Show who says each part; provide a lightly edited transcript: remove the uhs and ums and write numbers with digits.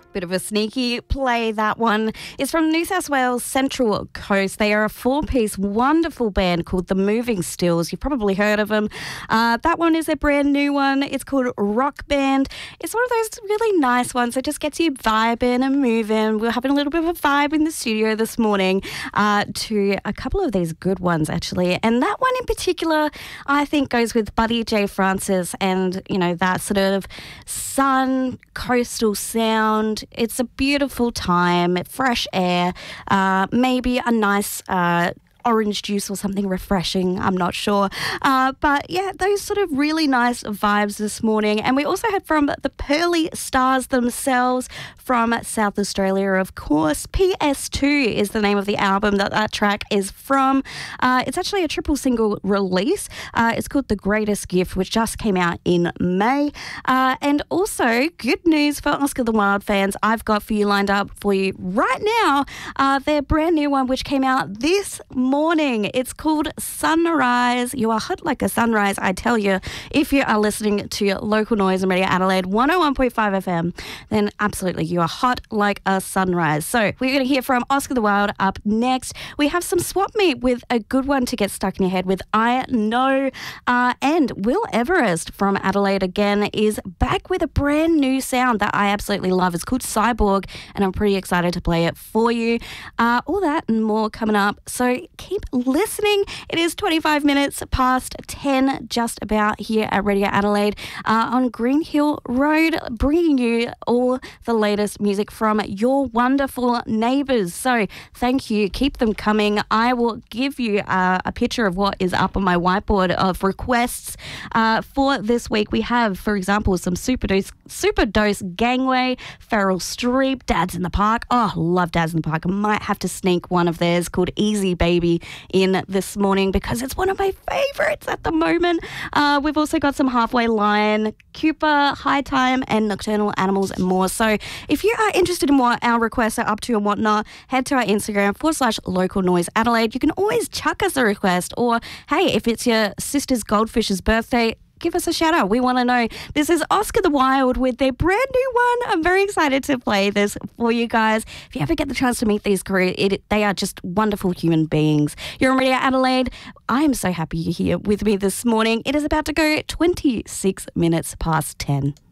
Speaker 1: Bit of a sneaky play, that one. Is from New South Wales Central Coast. They are a four-piece wonderful band called The Moving Stills. You've probably heard of them. That one is a brand new one. It's called Rock Band. It's one of those really nice ones that just gets you vibing and moving. We're having a little bit of a vibe in the studio this morning to a couple of these good ones, actually. And that one in particular, I think, goes with Buddy J. Francis and, you know, that sort of sun, coastal sound. It's a beautiful time, fresh air, maybe a nice orange juice or something refreshing, I'm not sure. But yeah, those sort of really nice vibes this morning. And we also had from the Pearly Stars themselves from South Australia, of course. PS2 is the name of the album that track is from. It's actually a triple single release. It's called The Greatest Gift, which just came out in May. And also, good news for Oscar the Wild fans. I've got for you lined up for you right now their brand new one, which came out this morning. It's called Sunrise. You are hot like a sunrise, I tell you. If you are listening to Local Noise and Radio Adelaide 101.5 FM, then absolutely you are hot like a sunrise. So we're going to hear from Oscar the Wild up next. We have some swap meet with a good one to get stuck in your head with I Know. And Will Everest from Adelaide again is back with a brand new sound that I absolutely love. It's called Cyborg, and I'm pretty excited to play it for you. All that and more coming up. So keep listening. It is 25 minutes past 10, just about here at Radio Adelaide on Green Hill Road, bringing you all the latest music from your wonderful neighbours. So thank you. Keep them coming. I will give you a picture of what is up on my whiteboard of requests for this week. We have, for example, some Superdose Gangway, Feral Streep, Dad's in the Park. Oh, love Dad's in the Park. I might have to sneak one of theirs called Easy Baby in this morning because it's one of my favourites at the moment. We've also got some Halfway Line, Cooper, High Time, and Nocturnal Animals and more. So if you are interested in what our requests are up to and whatnot, head to our Instagram /Local Noise Adelaide. You can always chuck us a request, or hey, if it's your sister's goldfish's birthday, give us a shout out. We want to know. This is Oscar the Wild with their brand new one. I'm very excited to play this for you guys. If you ever get the chance to meet these crew, they are just wonderful human beings. You're on Radio Adelaide. I am so happy you're here with me this morning. It is about to go 26 minutes past 10.